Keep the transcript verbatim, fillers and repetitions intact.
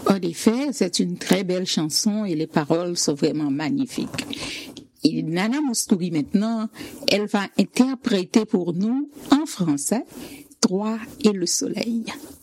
En effet, c'est une très belle chanson et les paroles sont vraiment magnifiques. Et Nana Moustouri maintenant, elle va interpréter pour nous en français Toi et le soleil.